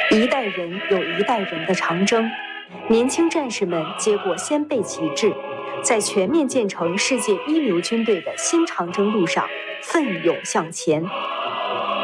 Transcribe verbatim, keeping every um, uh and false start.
一代人有一代人的长征，年轻战士们接过先辈旗帜，在全面建成世界一流军队的新长征路上奋勇向前。